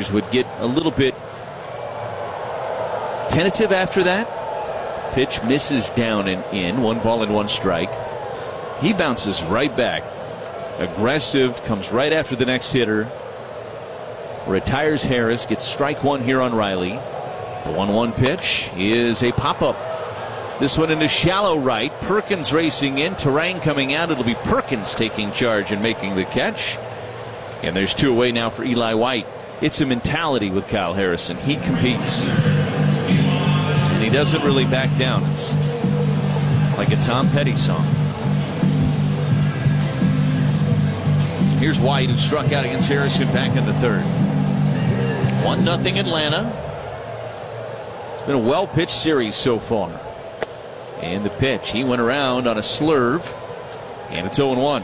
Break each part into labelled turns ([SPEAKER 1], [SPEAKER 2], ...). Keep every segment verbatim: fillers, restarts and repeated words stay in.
[SPEAKER 1] Brewers would get a little bit tentative after that. Pitch misses down and in. One ball and one strike. He bounces right back. Aggressive, comes right after the next hitter. Retires Harris, gets strike one here on Riley. The one one pitch is a pop-up. This one into shallow right. Perkins racing in. Terang coming out. It'll be Perkins taking charge and making the catch. And there's two away now for Eli White. It's a mentality with Kyle Harrison. He competes. And he doesn't really back down. It's like a Tom Petty song. Here's White, who struck out against Harrison back in the third. one nothing Atlanta. It's been a well-pitched series so far. And the pitch, he went around on a slurve. And it's oh one.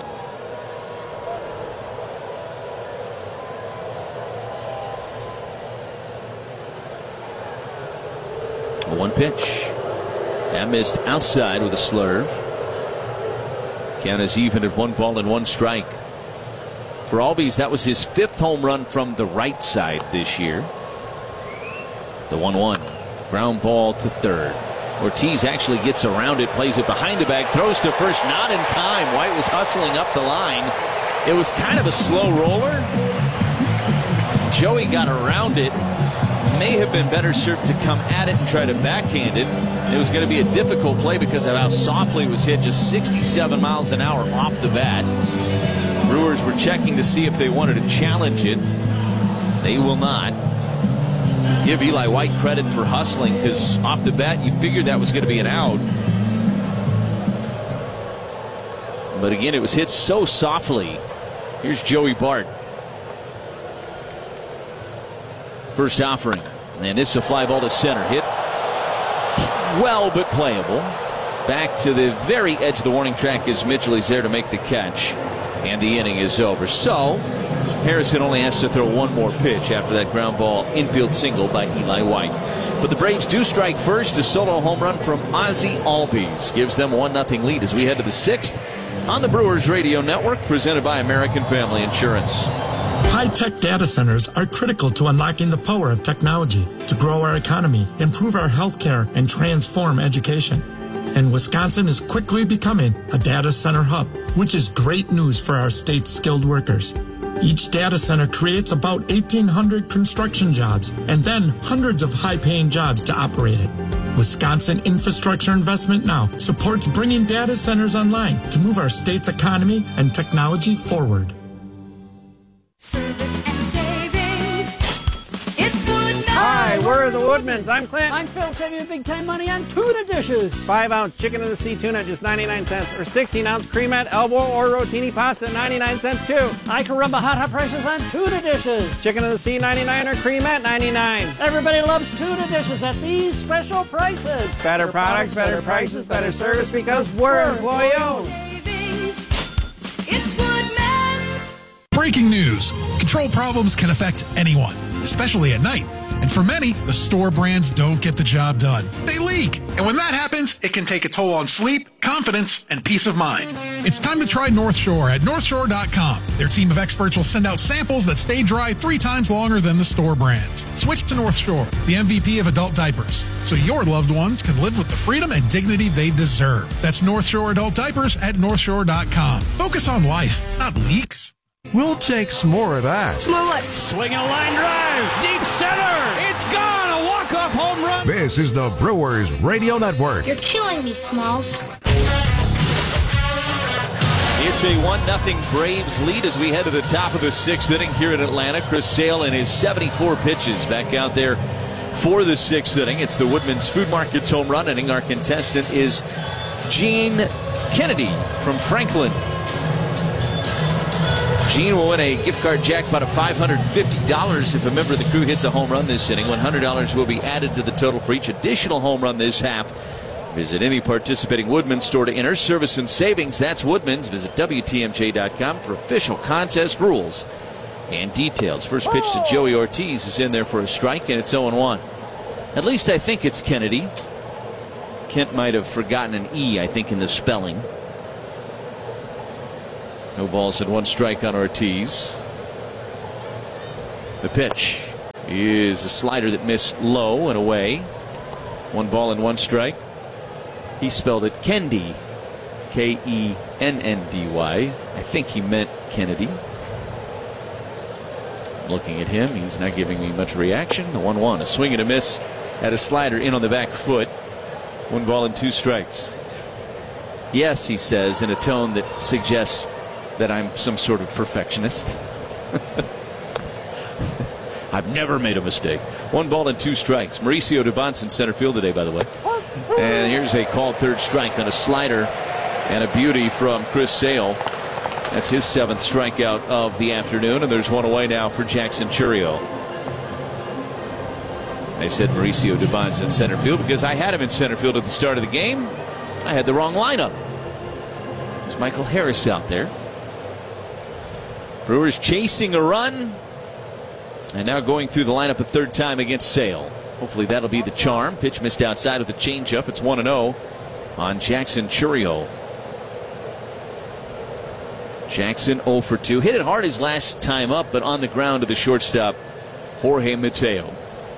[SPEAKER 1] A one pitch. That missed outside with a slurve. Count is even at one ball and one strike. For Albies, that was his fifth home run from the right side this year. The one one. Ground ball to third. Ortiz actually gets around it, plays it behind the bag, throws to first, not in time. White was hustling up the line. It was kind of a slow roller. Joey got around it. May have been better served to come at it and try to backhand it. It was going to be a difficult play because of how softly it was hit, just sixty-seven miles an hour off the bat. Brewers were checking to see if they wanted to challenge it. They will not. Give Eli White credit for hustling, because off the bat you figured that was going to be an out. But again, it was hit so softly. Here's Joey Bart. First offering. And this is a fly ball to center. Hit well, but playable. Back to the very edge of the warning track as Mitchell is there to make the catch. And the inning is over. So Harrison only has to throw one more pitch after that ground ball infield single by Eli White. But the Braves do strike first. A solo home run from Ozzie Albies gives them a one nothing lead as we head to the sixth on the Brewers Radio Network, presented by American Family Insurance.
[SPEAKER 2] High-tech data centers are critical to unlocking the power of technology to grow our economy, improve our healthcare, and transform education. And Wisconsin is quickly becoming a data center hub, which is great news for our state's skilled workers. Each data center creates about eighteen hundred construction jobs and then hundreds of high-paying jobs to operate it. Wisconsin Infrastructure Investment Now supports bringing data centers online to move our state's economy and technology forward.
[SPEAKER 3] Hi, we're the Woodmans. I'm Clint.
[SPEAKER 4] I'm Phil, saving big time money on tuna dishes.
[SPEAKER 3] Five ounce chicken of the sea tuna at just ninety-nine cents, or sixteen ounce cremette, elbow, or rotini pasta at ninety-nine cents too.
[SPEAKER 4] I Caramba hot hot prices on tuna dishes.
[SPEAKER 3] Chicken of the sea ninety-nine or cremette ninety-nine.
[SPEAKER 4] Everybody loves tuna dishes at these special prices.
[SPEAKER 3] Better, better products, better, better prices, better service because we're employee owned.
[SPEAKER 5] It's Woodmans.
[SPEAKER 6] Breaking news. Control problems can affect anyone, especially at night. And for many, the store brands don't get the job done. They leak. And when that happens, it can take a toll on sleep, confidence, and peace of mind. It's time to try North Shore at North Shore dot com. Their team of experts will send out samples that stay dry three times longer than the store brands. Switch to North Shore, the M V P of adult diapers, so your loved ones can live with the freedom and dignity they deserve. That's North Shore Adult Diapers at North Shore dot com. Focus on life, not leaks.
[SPEAKER 7] We'll take some more of that.
[SPEAKER 3] Smollett. Swing a line drive. Deep center. It's gone. A walk-off home run.
[SPEAKER 7] This is the Brewers Radio Network.
[SPEAKER 5] You're killing me, Smalls.
[SPEAKER 1] It's a one nothing Braves lead as we head to the top of the sixth inning here in Atlanta. Chris Sale and his seventy-four pitches back out there for the sixth inning. It's the Woodman's Food Market's home run inning. Our contestant is Gene Kennedy from Franklin. Gene will win a gift card jackpot of five hundred fifty dollars if a member of the crew hits a home run this inning. one hundred dollars will be added to the total for each additional home run this half. Visit any participating Woodman store to enter. Service and savings, that's Woodman's. Visit W T M J dot com for official contest rules and details. First pitch to Joey Ortiz is in there for a strike, and it's oh one. At least I think it's Kennedy. Kent might have forgotten an E, I think, in the spelling. No balls and one strike on Ortiz. The pitch. is a slider that missed low and away. One ball and one strike. He spelled it Kendy, K E N N D Y. I think he meant Kennedy. Looking at him, he's not giving me much reaction. The one one, a swing and a miss at a slider in on the back foot. One ball and two strikes. Yes, he says in a tone that suggests that I'm some sort of perfectionist. I've never made a mistake. One ball and two strikes. Mauricio Dubon's in center field today, by the way. And here's a called third strike on a slider and a beauty from Chris Sale. That's his seventh strikeout of the afternoon, and there's one away now for Jackson Chourio. I said Mauricio Dubon's in center field because I had him in center field at the start of the game. I had the wrong lineup. There's Michael Harris out there. Brewers chasing a run, and now going through the lineup a third time against Sale. Hopefully that'll be the charm. Pitch missed outside of the changeup. It's one and oh on Jackson Chourio. Jackson oh for two. Hit it hard his last time up, but on the ground to the shortstop, Jorge Mateo.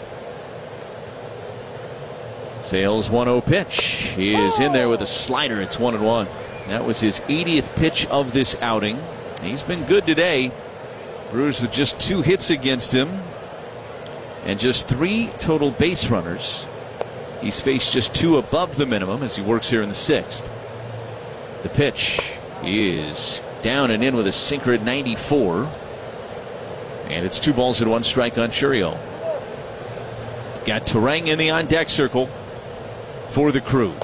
[SPEAKER 1] Sale's one oh pitch. He is in there with a slider. It's one and one. That was his eightieth pitch of this outing. He's been good today. Brewers with just two hits against him and just three total base runners. He's faced just two above the minimum as he works here in the sixth. The pitch is down and in with a sinker at ninety-four. And it's two balls and one strike on Chourio. Got Turang in the on deck circle for the Crew.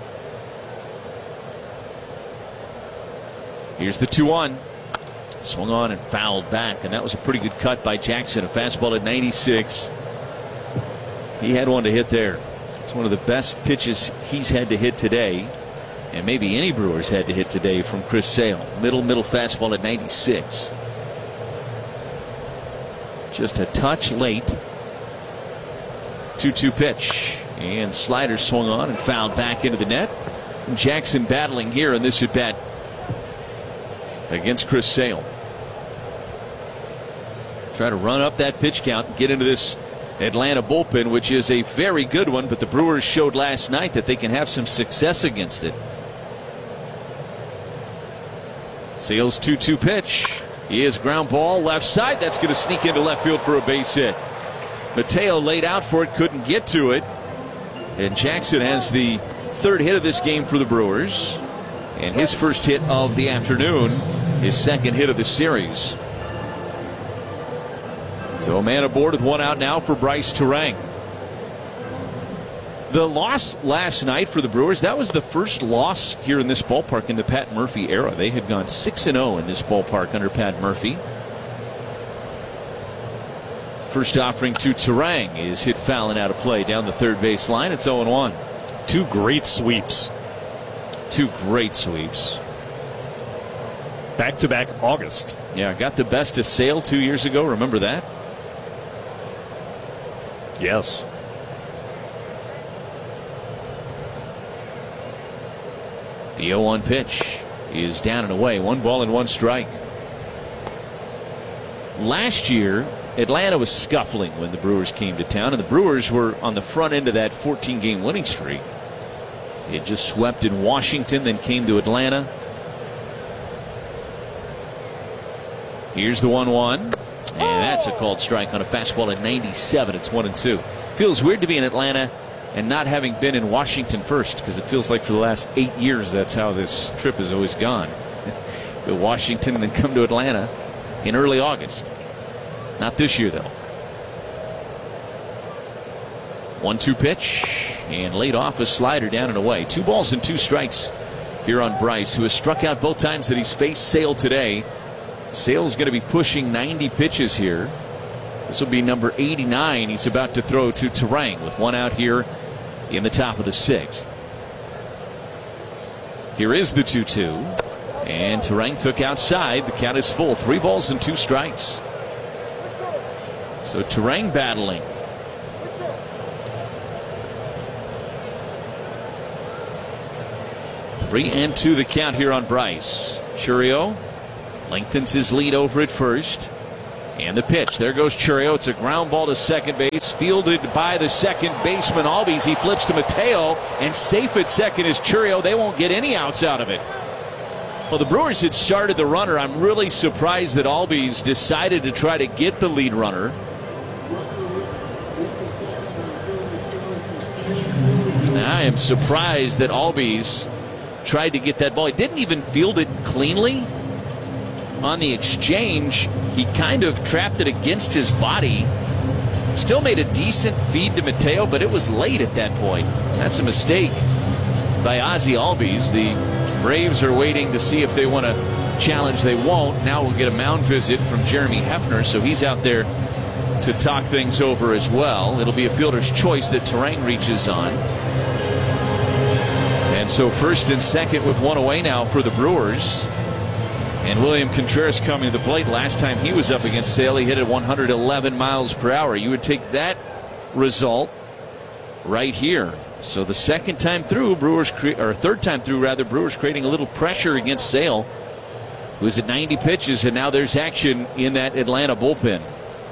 [SPEAKER 1] Here's the two one. Swung on and fouled back, and that was a pretty good cut by Jackson. A fastball at ninety-six. He had one to hit there. It's one of the best pitches he's had to hit today, and maybe any Brewers had to hit today from Chris Sale. Middle, middle fastball at ninety-six. Just a touch late. two two pitch, and slider swung on and fouled back into the net. And Jackson battling here in this at bat against Chris Sale. Try to run up that pitch count and get into this Atlanta bullpen, which is a very good one, but the Brewers showed last night that they can have some success against it. Sale's two two pitch. He is ground ball left side. That's going to sneak into left field for a base hit. Mateo laid out for it, couldn't get to it. And Jackson has the third hit of this game for the Brewers. And his first hit of the afternoon, his second hit of the series. So a man aboard with one out now for Bryce Turang. The loss last night for the Brewers, that was the first loss here in this ballpark in the Pat Murphy era. They had gone six and oh in this ballpark under Pat Murphy. First offering to Turang is hit foul and out of play down the third base line. It's oh and one.
[SPEAKER 8] Two great sweeps.
[SPEAKER 1] Two great sweeps.
[SPEAKER 8] Back to back August.
[SPEAKER 1] Yeah, got the best of Sale two years ago. Remember that?
[SPEAKER 8] Yes.
[SPEAKER 1] The oh one pitch is down and away. One ball and one strike. Last year, Atlanta was scuffling when the Brewers came to town, and the Brewers were on the front end of that fourteen game winning streak. They had just swept in Washington, then came to Atlanta. Here's the one one, and that's a called strike on a fastball at ninety-seven. It's one and two. Feels weird to be in Atlanta and not having been in Washington first, because it feels like for the last eight years that's how this trip has always gone. Go Washington and then come to Atlanta in early August. Not this year, though. one two pitch, and laid off a slider down and away. Two balls and two strikes here on Bryce, who has struck out both times that he's faced Sale today. Sale's going to be pushing ninety pitches here. This will be number eighty-nine he's about to throw to Turang with one out here in the top of the sixth. Here is the two two, and Turang took outside. The count is full. Three balls and two strikes. So Turang battling. Three and two the count here on Bryce. Chourio lengthens his lead over at first. And the pitch. There goes Chourio. It's a ground ball to second base. Fielded by the second baseman, Albies. He flips to Mateo. And safe at second is Chourio. They won't get any outs out of it. Well, the Brewers had started the runner. I'm really surprised that Albies decided to try to get the lead runner. I am surprised that Albies tried to get that ball. He didn't even field it cleanly. On the exchange, he kind of trapped it against his body. Still made a decent feed to Mateo, but it was late at that point. That's a mistake by Ozzie Albies. The Braves are waiting to see if they want to challenge. They won't. Now we'll get a mound visit from Jeremy Hefner, so he's out there to talk things over as well. It'll be a fielder's choice that Turang reaches on. And so first and second with one away now for the Brewers. And William Contreras coming to the plate. Last time he was up against Sale, he hit at one hundred eleven miles per hour. You would take that result right here. So the second time through, Brewers, or third time through rather, Brewers creating a little pressure against Sale, who's at ninety pitches, and now there's action in that Atlanta bullpen.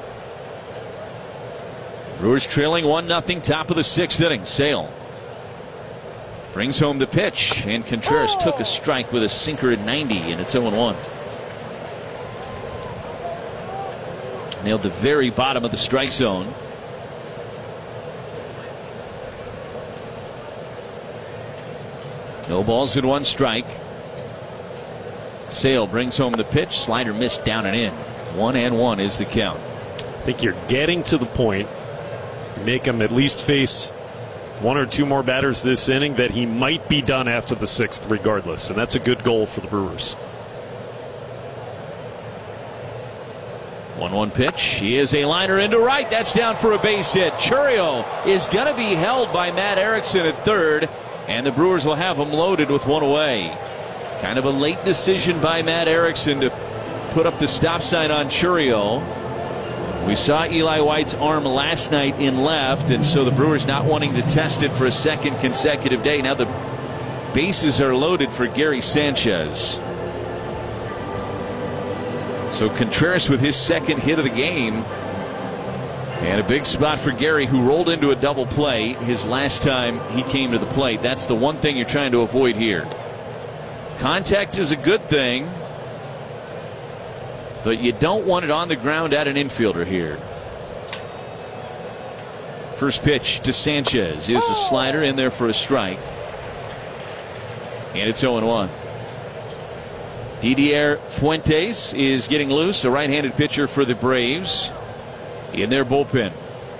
[SPEAKER 1] Brewers trailing one nothing, top of the sixth inning. Sale brings home the pitch, and Contreras oh. took a strike with a sinker at ninety, and it's oh and one. Nailed the very bottom of the strike zone. No balls in one strike. Sale brings home the pitch. Slider missed down and in. One and one is the count.
[SPEAKER 8] I think you're getting to the point. Make him at least face one or two more batters this inning that he might be done after the sixth regardless, and that's a good goal for the Brewers.
[SPEAKER 1] one one pitch. He is a liner into right. That's down for a base hit. Chourio is going to be held by Matt Erickson at third, and the Brewers will have him loaded with one away. Kind of a late decision by Matt Erickson to put up the stop sign on Chourio. We saw Eli White's arm last night in left, and so the Brewers not wanting to test it for a second consecutive day. Now the bases are loaded for Gary Sanchez. So Contreras with his second hit of the game. And a big spot for Gary, who rolled into a double play his last time he came to the plate. That's the one thing you're trying to avoid here. Contact is a good thing, but you don't want it on the ground at an infielder here. First pitch to Sanchez is a slider in there for a strike. And it's oh and one. Didier Fuentes is getting loose, a right-handed pitcher for the Braves in their bullpen.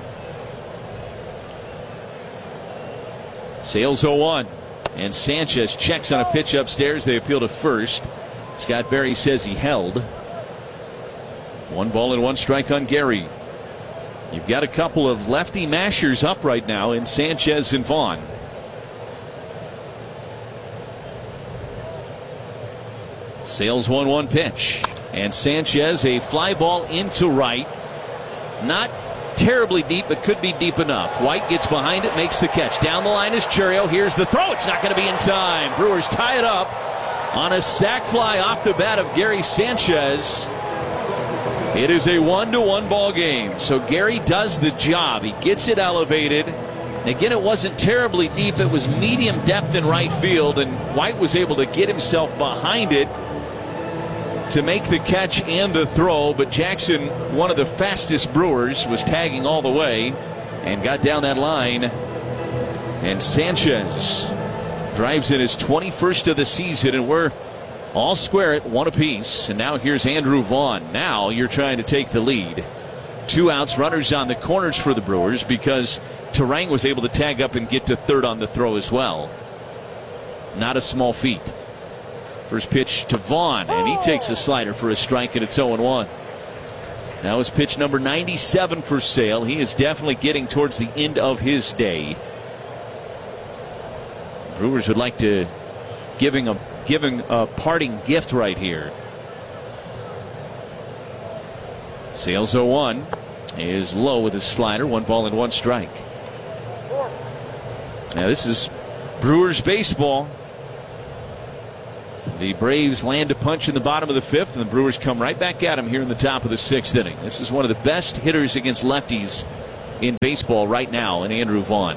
[SPEAKER 1] Sales oh one. And Sanchez checks on a pitch upstairs. They appeal to first. Scott Berry says he held. One ball and one strike on Gary. You've got a couple of lefty mashers up right now in Sanchez and Vaughn. Sales one one pitch. And Sanchez, a fly ball into right. Not terribly deep, but could be deep enough. White gets behind it, makes the catch. Down the line is Chourio. Here's the throw. It's not going to be in time. Brewers tie it up on a sac fly off the bat of Gary Sanchez. It is a one to one ball game. So Gary does the job. He gets it elevated. Again, it wasn't terribly deep. It was medium depth in right field, and White was able to get himself behind it to make the catch and the throw. But Jackson, one of the fastest Brewers, was tagging all the way and got down that line. And Sanchez drives in his twenty-first of the season, and we're all square at one apiece. And now here's Andrew Vaughn. Now you're trying to take the lead. Two outs, runners on the corners for the Brewers because Turang was able to tag up and get to third on the throw as well. Not a small feat. First pitch to Vaughn, and he takes a slider for a strike, and it's oh and one. Now is pitch number ninety-seven for Sale. He is definitely getting towards the end of his day. Brewers would like to giving a giving a parting gift right here. Sale's oh one is low with his slider. One ball and one strike. Now this is Brewers baseball. The Braves land a punch in the bottom of the fifth, and the Brewers come right back at him here in the top of the sixth inning. This is one of the best hitters against lefties in baseball right now in Andrew Vaughn.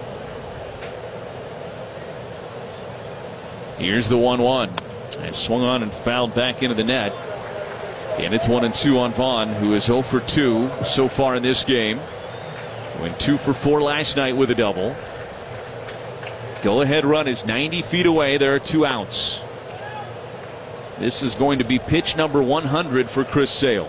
[SPEAKER 1] Here's the one one. And swung on and fouled back into the net. And it's one and two on Vaughn, who is oh for two so far in this game. Went two for four last night with a double. Go ahead run is ninety feet away. There are two outs. This is going to be pitch number one hundred for Chris Sale.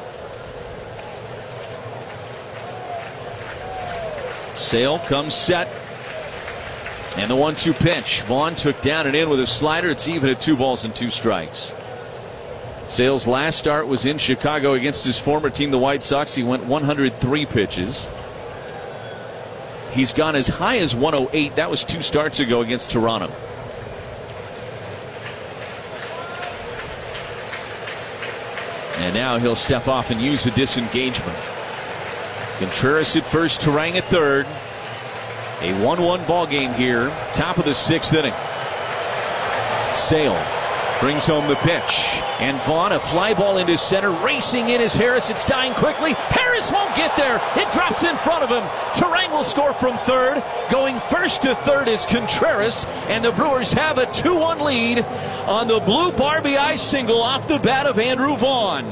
[SPEAKER 1] Sale comes set. And the one two pitch. Vaughn took down and in with a slider. It's even at two balls and two strikes. Sale's last start was in Chicago against his former team, the White Sox. He went one hundred three pitches. He's gone as high as one oh eight. That was two starts ago against Toronto. And now he'll step off and use a disengagement. Contreras at first, Turang at third. A one one ball game here, top of the sixth inning. Sale brings home the pitch. And Vaughn, a fly ball into center. Racing in is Harris. It's dying quickly. Harris won't get there. It drops in front of him. Turang will score from third. Going first to third is Contreras. And the Brewers have a two one lead on the bloop R B I single off the bat of Andrew Vaughn.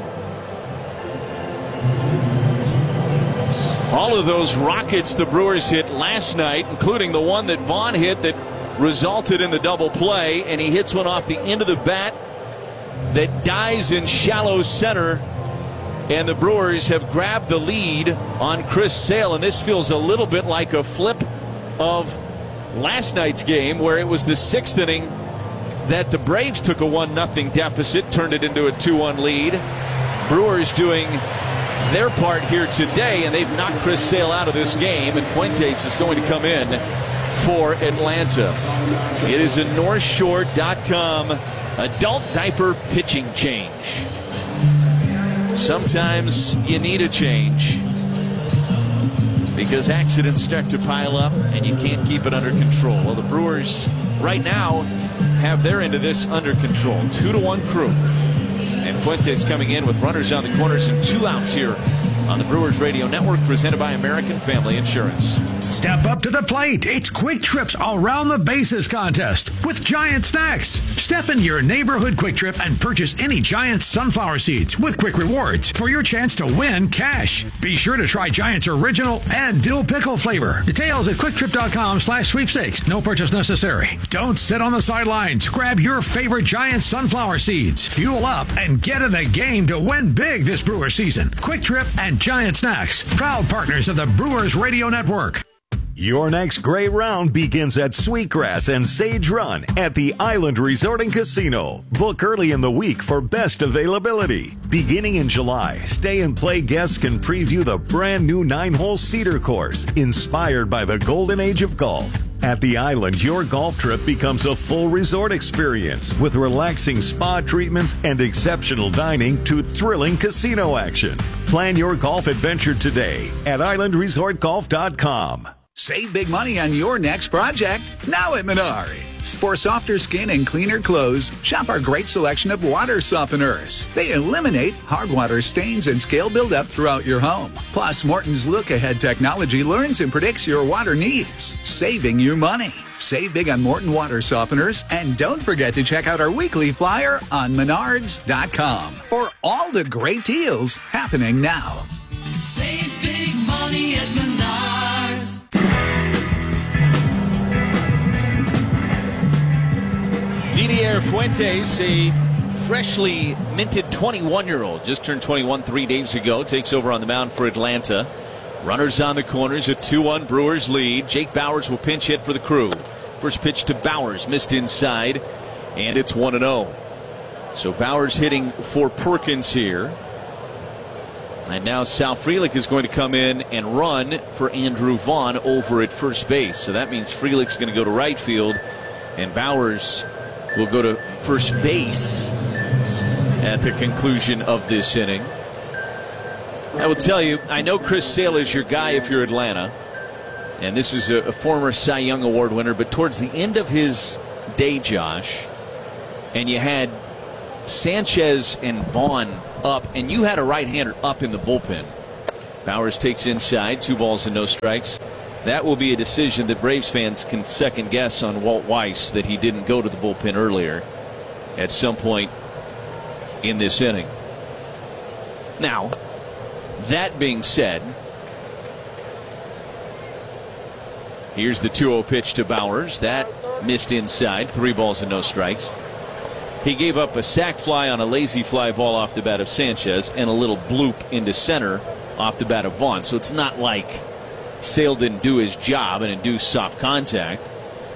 [SPEAKER 1] All of those rockets the Brewers hit last night, including the one that Vaughn hit that resulted in the double play, and he hits one off the end of the bat that dies in shallow center, and the Brewers have grabbed the lead on Chris Sale, and this feels a little bit like a flip of last night's game where it was the sixth inning that the Braves took a one nothing deficit, turned it into a two one lead. Brewers doing their part here today, and they've knocked Chris Sale out of this game, and Fuentes is going to come in for Atlanta. It is a North Shore dot com adult diaper pitching change. Sometimes you need a change because accidents start to pile up and you can't keep it under control. Well, the Brewers right now have their end of this under control. Two to one Crew. And Fuentes coming in with runners on the corners and two outs here on the Brewers Radio Network, presented by American Family Insurance.
[SPEAKER 9] Step up to the plate. It's Quick Trip's Around the Bases contest with Giant Snacks. Step into your neighborhood Quick Trip and purchase any Giant sunflower seeds with Quick Rewards for your chance to win cash. Be sure to try Giant's original and dill pickle flavor. Details at quicktrip.com slash sweepstakes. No purchase necessary. Don't sit on the sidelines. Grab your favorite Giant sunflower seeds. Fuel up and get in the game to win big this Brewer season. Quick Trip and Giant Snacks, proud partners of the Brewers Radio Network.
[SPEAKER 10] Your next great round begins at Sweetgrass and Sage Run at the Island Resort and Casino. Book early in the week for best availability. Beginning in July, Stay and Play guests can preview the brand new nine-hole Cedar course, inspired by the golden age of golf. At the Island, your golf trip becomes a full resort experience with relaxing spa treatments and exceptional dining to thrilling casino action. Plan your golf adventure today at island resort golf dot com.
[SPEAKER 11] Save big money on your next project now at Menards. For softer skin and cleaner clothes, shop our great selection of water softeners. They eliminate hard water stains and scale buildup throughout your home. Plus, Morton's look-ahead technology learns and predicts your water needs, saving you money. Save big on Morton water softeners, and don't forget to check out our weekly flyer on menards dot com for all the great deals happening now.
[SPEAKER 12] Save big money at Menards.
[SPEAKER 1] Didier Fuentes, a freshly minted twenty-one-year-old, just turned twenty-one three days ago, takes over on the mound for Atlanta. Runners on the corners, a two one Brewers lead. Jake Bauers will pinch hit for the Crew. First pitch to Bauers, missed inside, and it's one and oh. So Bauers hitting for Perkins here. And now Sal Frelick is going to come in and run for Andrew Vaughn over at first base. So that means Frelick's going to go to right field, and Bauers will go to first base at the conclusion of this inning. I will tell you, I know Chris Sale is your guy if you're Atlanta, and this is a, a former Cy Young Award winner, but towards the end of his day, Josh, and you had Sanchez and Vaughn up, and you had a right-hander up in the bullpen. Bowers takes inside, two balls and no strikes. That will be a decision that Braves fans can second guess on Walt Weiss, that he didn't go to the bullpen earlier at some point in this inning. Now, that being said, here's the two oh pitch to Bowers. That missed inside, three balls and no strikes. He gave up a sac fly on a lazy fly ball off the bat of Sanchez and a little bloop into center off the bat of Vaughn. So it's not like Sale didn't do his job and induce soft contact.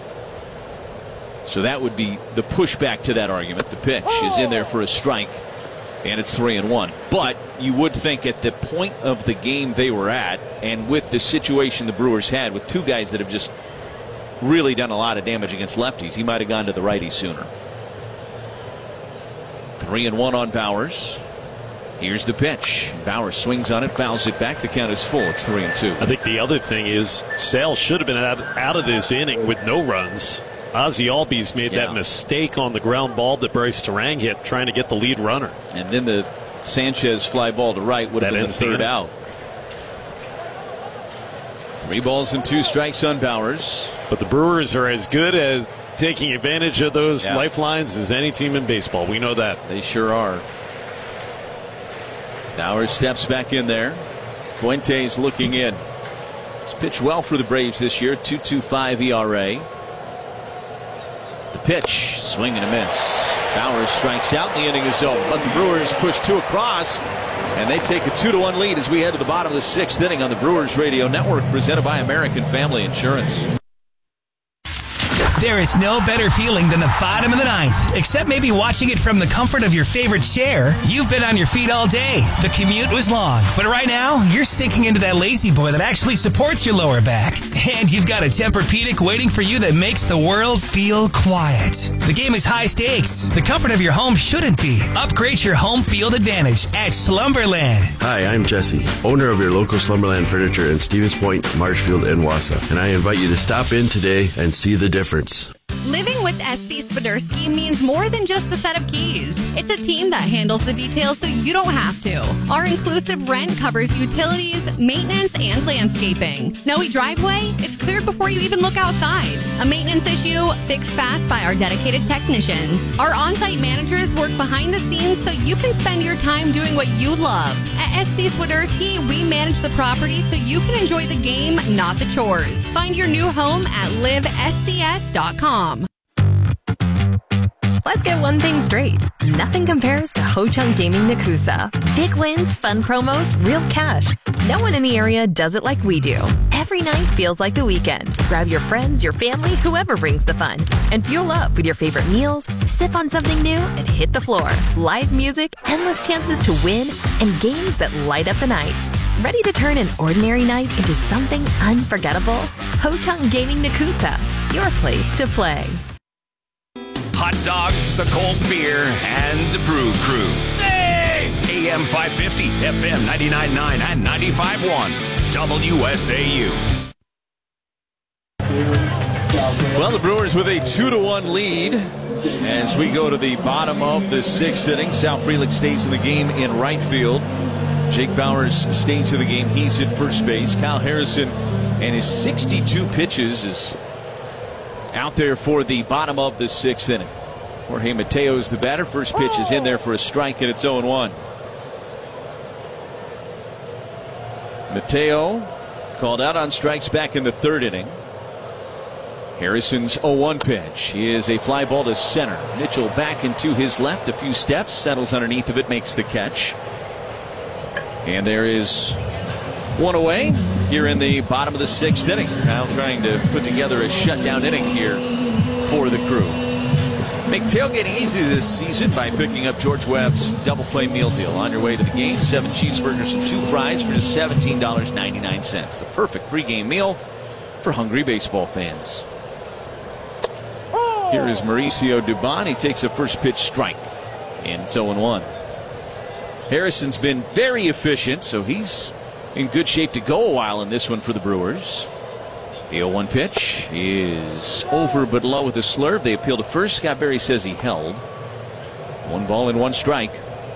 [SPEAKER 1] So that would be the pushback to that argument. The pitch is in there for a strike, and it's three and one. But you would think at the point of the game they were at, and with the situation the Brewers had with two guys that have just really done a lot of damage against lefties, he might have gone to the righty sooner. Three and one on Bowers. Here's the pitch. Bowers swings on it, fouls it back. The count is full. It's three and two.
[SPEAKER 8] I think the other thing is Sale should have been out, out of this inning with no runs. Ozzie Albies made
[SPEAKER 1] yeah.
[SPEAKER 8] that mistake on the ground ball that Bryce Terang hit, trying to get the lead runner.
[SPEAKER 1] And then the Sanchez fly ball to right would have
[SPEAKER 8] that
[SPEAKER 1] been the third
[SPEAKER 8] the
[SPEAKER 1] out. Three balls and two strikes on Bowers.
[SPEAKER 8] But the Brewers are as good as taking advantage of those
[SPEAKER 1] yeah.
[SPEAKER 8] lifelines as any team in baseball. We know that.
[SPEAKER 1] They sure are. Bowers steps back in there. Fuentes looking in. He's pitched well for the Braves this year. two point two five E R A. The pitch, swing and a miss. Bowers strikes out. The inning is over. But the Brewers push two across, and they take a two to one lead as we head to the bottom of the sixth inning on the Brewers Radio Network, presented by American Family Insurance.
[SPEAKER 13] There is no better feeling than the bottom of the ninth, except maybe watching it from the comfort of your favorite chair. You've been on your feet all day. The commute was long, but right now, you're sinking into that lazy boy that actually supports your lower back. And you've got a Tempur-Pedic waiting for you that makes the world feel quiet. The game is high stakes. The comfort of your home shouldn't be. Upgrade your home field advantage at Slumberland.
[SPEAKER 14] Hi, I'm Jesse, owner of your local Slumberland Furniture in Stevens Point, Marshfield, and Wausau. And I invite you to stop in today and see the difference.
[SPEAKER 15] Living with S C Swiderski means more than just a set of keys. It's a team that handles the details so you don't have to. Our inclusive rent covers utilities, maintenance, and landscaping. Snowy driveway? It's cleared before you even look outside. A maintenance issue? Fixed fast by our dedicated technicians. Our on-site managers work behind the scenes so you can spend your time doing what you love. At S C Swiderski, we manage the property so you can enjoy the game, not the chores. Find your new home at live S C S dot com.
[SPEAKER 16] Let's get one thing straight. Nothing compares to Ho Chunk Gaming Nakusa. Big wins, fun promos, real cash. No one in the area does it like we do. Every night feels like the weekend. Grab your friends, your family, whoever brings the fun. And fuel up with your favorite meals, sip on something new, and hit the floor. Live music, endless chances to win, and games that light up the night. Ready to turn an ordinary night into something unforgettable? Ho Chunk Gaming Nakusa, your place to play.
[SPEAKER 17] Hot dogs, a cold beer, and the Brew Crew. Hey! A M five fifty, F M ninety-nine point nine, and ninety-five point one. W S A U.
[SPEAKER 1] Well, the Brewers with a two to one lead as we go to the bottom of the sixth inning. Sal Frelick stays in the game in right field. Jake Bowers stays in the game. He's at first base. Kyle Harrison and his sixty-two pitches is out there for the bottom of the sixth inning. Jorge Mateo is the batter. First pitch is in there for a strike, and it's oh and one. Mateo called out on strikes back in the third inning. Harrison's oh one pitch is a fly ball to center. Mitchell back into his left a few steps, settles underneath of it, makes the catch. And there is one away here in the bottom of the sixth inning. Kyle trying to put together a shutdown inning here for the Crew. Make tailgating easy this season by picking up George Webb's Double Play Meal Deal. On your way to the game, seven cheeseburgers and two fries for just seventeen ninety-nine. The perfect pregame meal for hungry baseball fans. Here is Mauricio Dubon. He takes a first pitch strike, and it's oh and one. Harrison's been very efficient, so he's in good shape to go a while in this one for the Brewers. The oh one pitch is over but low with a slurve. They appeal to first. Scott Berry says he held. One ball and one strike.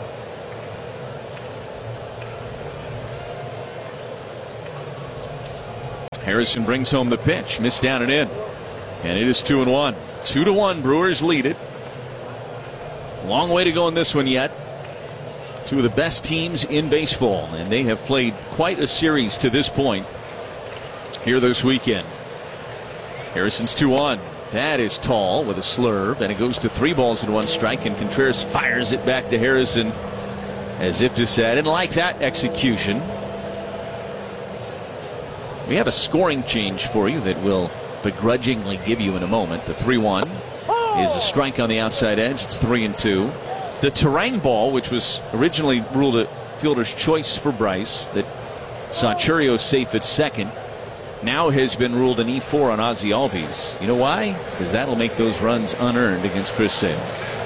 [SPEAKER 1] Harrison brings home the pitch. Missed down and in. And it is two and one. Two to one. Brewers lead it. Long way to go in this one yet. Two of the best teams in baseball, and they have played quite a series to this point here this weekend. Harrison's two one. That is tall with a slurve, and it goes to three balls and one strike, and Contreras fires it back to Harrison as if to say, I didn't like that execution. We have a scoring change for you that we'll begrudgingly give you in a moment. The three one is a strike on the outside edge. It's three and two. The Terang ball, which was originally ruled a fielder's choice for Bryce, that saw Churios safe at second, now has been ruled an E four on Ozzie Albies. You know why? Because that'll make those runs unearned against Chris Sale.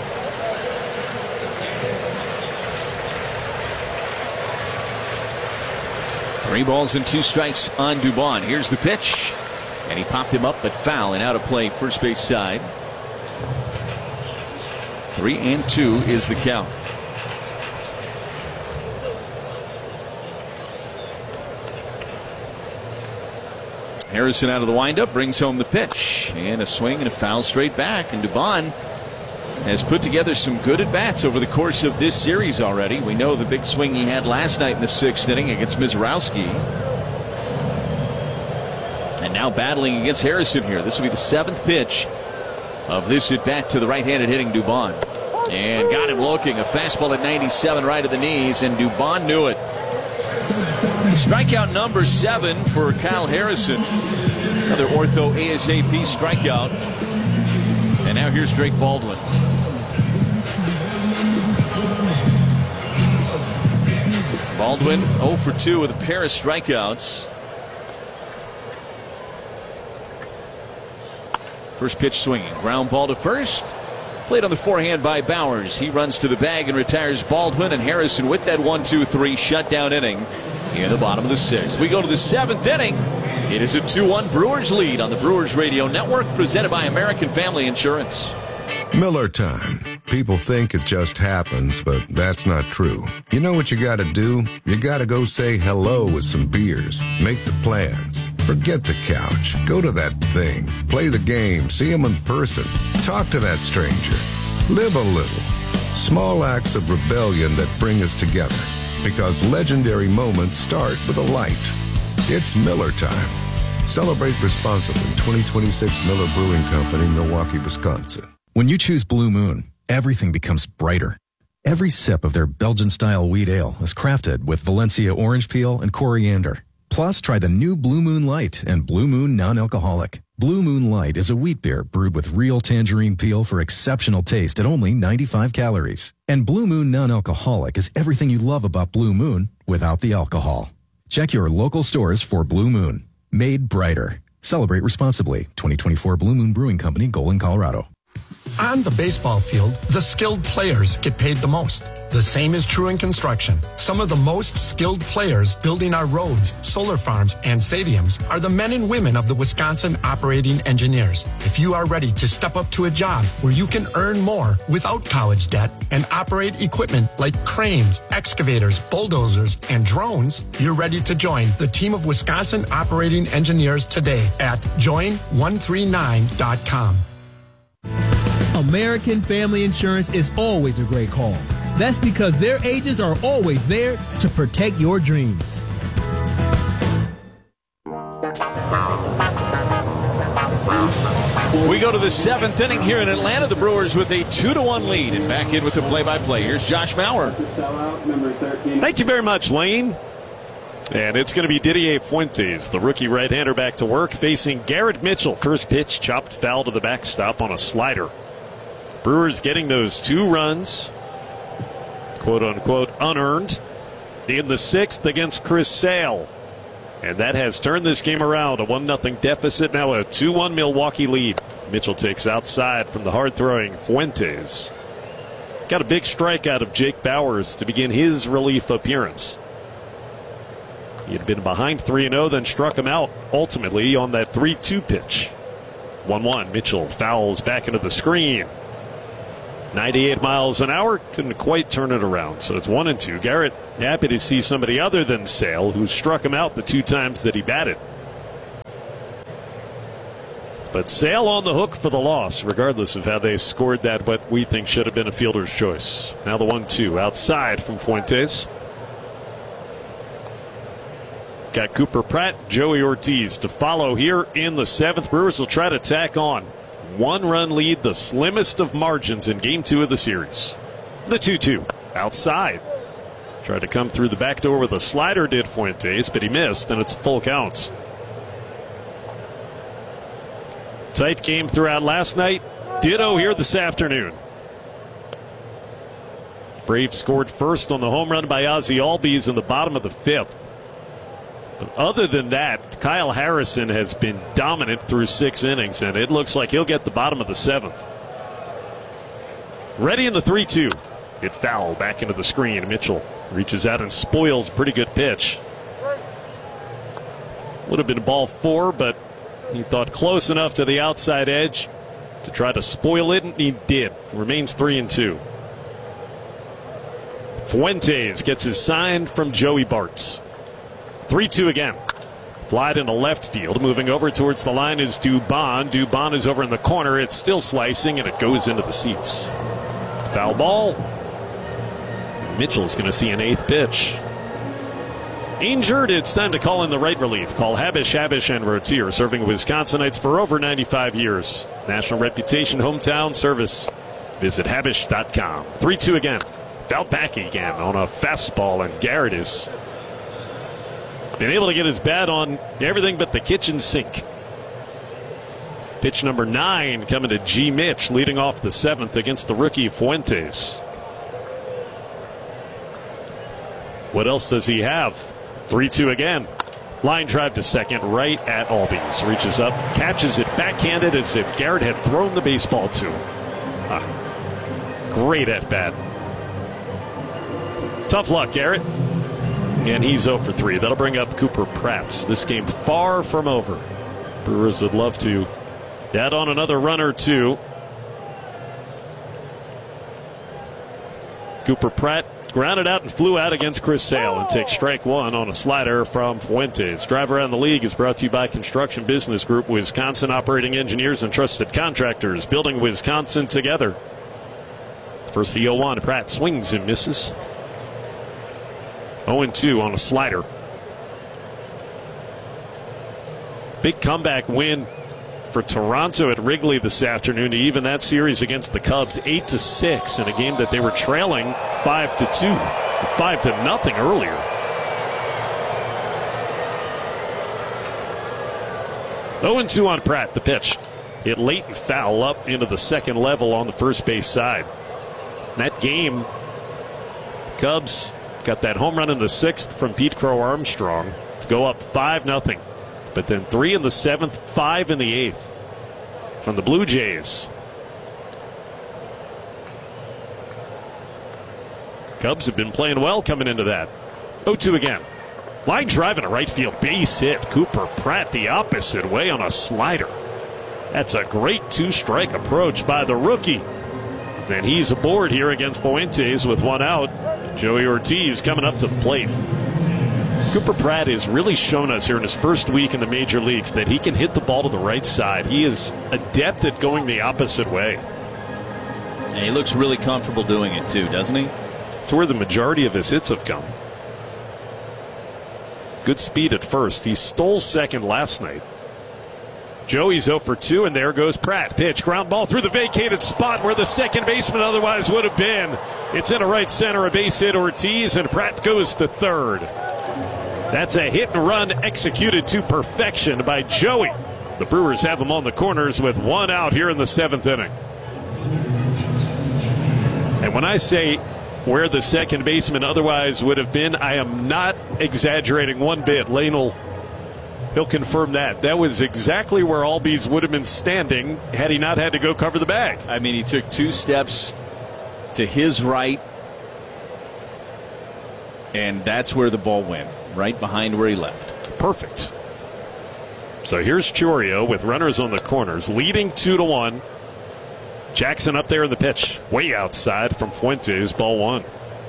[SPEAKER 1] Three balls and two strikes on Dubon. Here's the pitch. And he popped him up, but foul and out of play first base side. Three and two is the count. Harrison out of the windup, brings home the pitch. And a swing and a foul straight back. And Dubon has put together some good at-bats over the course of this series already. We know the big swing he had last night in the sixth inning against Mizrowski. And now battling against Harrison here. This will be the seventh pitch of this at-bat to the right-handed hitting Dubon. And got him looking. A fastball at ninety-seven right at the knees, and Dubon knew it. Strikeout number seven for Kyle Harrison. Another ortho ASAP strikeout. And now here's Drake Baldwin. Baldwin oh for two with a pair of strikeouts. First pitch swinging. Ground ball to first. Played on the forehand by Bowers. He runs to the bag and retires Baldwin, and Harrison with that one two three shutdown inning in the bottom of the sixth. We go to the seventh inning. It is a two one Brewers lead on the Brewers Radio Network, presented by American Family Insurance.
[SPEAKER 18] Miller time. People think it just happens, but that's not true. You know what you gotta do? You gotta go say hello with some beers. Make the plans. Forget the couch. Go to that thing. Play the game. See them in person. Talk to that stranger. Live a little. Small acts of rebellion that bring us together. Because legendary moments start with a light. It's Miller time. Celebrate responsibly. twenty twenty-six Miller Brewing Company, Milwaukee, Wisconsin.
[SPEAKER 19] When you choose Blue Moon, everything becomes brighter. Every sip of their Belgian-style wheat ale is crafted with Valencia orange peel and coriander. Plus, try the new Blue Moon Light and Blue Moon Non-Alcoholic. Blue Moon Light is a wheat beer brewed with real tangerine peel for exceptional taste at only ninety-five calories. And Blue Moon Non-Alcoholic is everything you love about Blue Moon without the alcohol. Check your local stores for Blue Moon. Made brighter. Celebrate responsibly. twenty twenty-four Blue Moon Brewing Company, Golden, Colorado.
[SPEAKER 2] On the baseball field, the skilled players get paid the most. The same is true in construction. Some of the most skilled players building our roads, solar farms, and stadiums are the men and women of the Wisconsin Operating Engineers. If you are ready to step up to a job where you can earn more without college debt and operate equipment like cranes, excavators, bulldozers, and drones, you're ready to join the team of Wisconsin Operating Engineers today at join one three nine dot com.
[SPEAKER 20] American Family Insurance is always a great call. That's because their agents are always there to protect your dreams.
[SPEAKER 1] We go to the seventh inning here in Atlanta. The Brewers with a two to one lead, and back in with the play-by-play. Here's Josh Mauer.
[SPEAKER 8] Thank you very much, Lane. And it's going to be Didier Fuentes, the rookie right-hander, back to work, facing Garrett Mitchell. First pitch chopped foul to the backstop on a slider. Brewers getting those two runs, quote-unquote, unearned in the sixth against Chris Sale. And that has turned this game around. A one nothing deficit, now a two one Milwaukee lead. Mitchell takes outside from the hard-throwing Fuentes. Got a big strike out of Jake Bowers to begin his relief appearance. He had been behind three and oh, then struck him out ultimately on that three two pitch. one one. Mitchell fouls back into the screen. ninety-eight miles an hour, couldn't quite turn it around. So it's one and two. Garrett happy to see somebody other than Sale, who struck him out the two times that he batted. But Sale on the hook for the loss, regardless of how they scored that, what we think should have been a fielder's choice. Now the one two outside from Fuentes. Got Cooper Pratt, Joey Ortiz to follow here in the seventh. Brewers will try to tack on. One run lead, the slimmest of margins in game two of the series. The two two outside. Tried to come through the back door with a slider, did Fuentes, but he missed, and it's full counts. Tight game throughout last night. Ditto here this afternoon. Braves scored first on the home run by Ozzie Albies in the bottom of the fifth. But other than that, Kyle Harrison has been dominant through six innings, and it looks like he'll get the bottom of the seventh. Ready in the three two. Hit foul back into the screen. Mitchell reaches out and spoils a pretty good pitch. Would have been ball four, but he thought close enough to the outside edge to try to spoil it, and he did. Remains three and two. Fuentes gets his sign from Joey Bartz. three two again. Flied into left field. Moving over towards the line is Dubon. Dubon is over in the corner. It's still slicing, and it goes into the seats. Foul ball. Mitchell's going to see an eighth pitch. Injured, it's time to call in the right relief. Call Habish, Habish, and Rotier, serving Wisconsinites for over ninety-five years. National reputation, hometown service. Visit Habish dot com. three two again. Foul back again on a fastball, and Garrett is been able to get his bat on everything but the kitchen sink. Pitch number nine coming to G. Mitch, leading off the seventh against the rookie Fuentes. What else does he have? three two again. Line drive to second, right at Albies. Reaches up, catches it backhanded as if Garrett had thrown the baseball to him. Ah, great at bat. Tough luck, Garrett. And he's oh for three. That'll bring up Cooper Pratt. This game far from over. Brewers would love to add on another run or two. Cooper Pratt grounded out and flew out against Chris Sale and takes strike one on a slider from Fuentes. Drive Around the League is brought to you by Construction Business Group, Wisconsin operating engineers and trusted contractors, building Wisconsin together. First the oh one. Pratt swings and misses. oh two on a slider. Big comeback win for Toronto at Wrigley this afternoon to even that series against the Cubs eight to six in a game that they were trailing five to two, five to nothing earlier. oh two on Pratt. The pitch hit late and foul up into the second level on the first base side. That game, the Cubs got that home run in the sixth from Pete Crow Armstrong to go up five nothing. But then three in the seventh, five in the eighth from the Blue Jays. Cubs have been playing well coming into that. oh two again. Line drive in a right field base hit. Cooper Pratt the opposite way on a slider. That's a great two-strike approach by the rookie. And he's aboard here against Fuentes with one out. Joey Ortiz coming up to the plate. Cooper Pratt has really shown us here in his first week in the major leagues that he can hit the ball to the right side. He is adept at going the opposite way.
[SPEAKER 1] And he looks really comfortable doing it too, doesn't he?
[SPEAKER 8] It's where the majority of his hits have come. Good speed at first. He stole second last night. Joey's oh for two, and there goes Pratt. Pitch, ground ball through the vacated spot where the second baseman otherwise would have been. It's in a right center, a base hit Ortiz, and Pratt goes to third. That's a hit and run executed to perfection by Joey. The Brewers have him on the corners with one out here in the seventh inning. And when I say where the second baseman otherwise would have been, I am not exaggerating one bit. Lane will he'll confirm that. That was exactly where Albies would have been standing had he not had to go cover the bag.
[SPEAKER 1] I mean, he took two steps to his right, and that's where the ball went, right behind where he left.
[SPEAKER 8] Perfect. So here's Chourio with runners on the corners, leading two to one. Jackson up there in the pitch, way outside from Fuentes, ball one.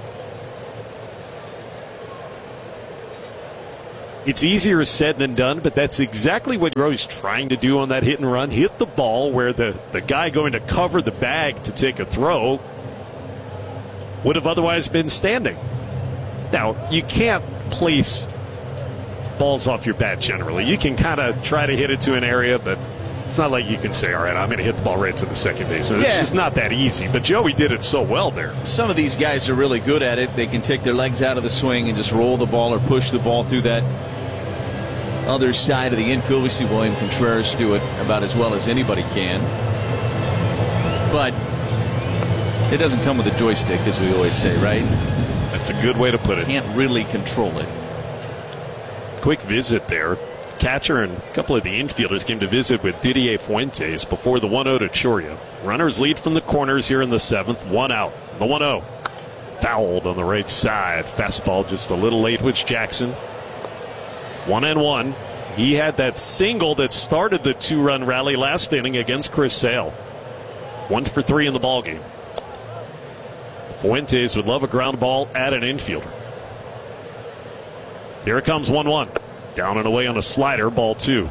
[SPEAKER 8] It's easier said than done, but that's exactly what Rose trying to do on that hit and run. Hit the ball where the, the guy going to cover the bag to take a throw would have otherwise been standing. Now, you can't place balls off your bat generally. You can kind of try to hit it to an area, but it's not like you can say, all right, I'm going to hit the ball right to the second baseman. It's
[SPEAKER 1] yeah.
[SPEAKER 8] just not that easy. But Joey did it so well there.
[SPEAKER 1] Some of these guys are really good at it. They can take their legs out of the swing and just roll the ball or push the ball through that other side of the infield. We see William Contreras do it about as well as anybody can. But it doesn't come with a joystick, as we always say, right?
[SPEAKER 8] That's a good way to put it.
[SPEAKER 1] Can't really control it.
[SPEAKER 8] Quick visit there. Catcher and a couple of the infielders came to visit with Didier Fuentes before the one oh to Chourio. Runners lead from the corners here in the seventh. One out. The one oh. Fouled on the right side. Fastball just a little late with Jackson. One and one. He had that single that started the two-run rally last inning against Chris Sale. One for three in the ballgame. Fuentes would love a ground ball at an infielder. Here it comes one one. Down and away on a slider, ball two.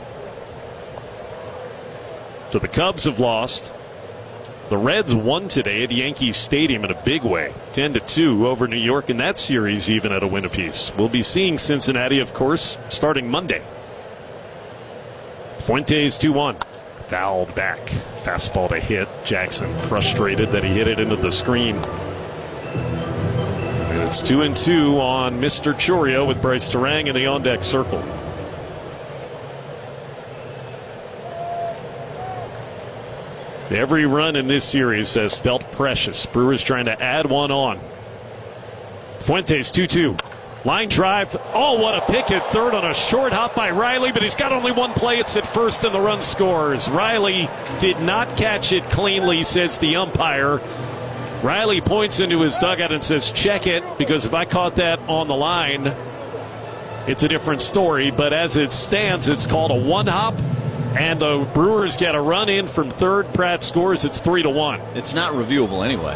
[SPEAKER 8] So the Cubs have lost. The Reds won today at Yankee Stadium in a big way, ten to two over New York in that series, even at a win apiece. We'll be seeing Cincinnati, of course, starting Monday. Fuentes two one. Fouled back. Fastball to hit. Jackson frustrated that he hit it into the screen. And it's two and two on Mister Chourio with Bryce Terang in the on-deck circle. Every run in this series has felt precious. Brewers trying to add one on. Fuentes two two. Line drive. Oh, what a pick at third on a short hop by Riley, but he's got only one play. It's at first and the run scores. Riley did not catch it cleanly, says the umpire. Riley points into his dugout and says, check it, because if I caught that on the line, it's a different story. But as it stands, it's called a one hop, and the Brewers get a run in from third. Pratt scores. It's three to one.
[SPEAKER 1] It's not reviewable anyway.